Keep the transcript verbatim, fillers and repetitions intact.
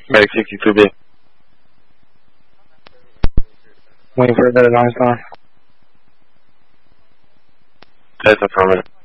Medic sixty-two B. Waiting for a bit of Einstein. That's affirmative.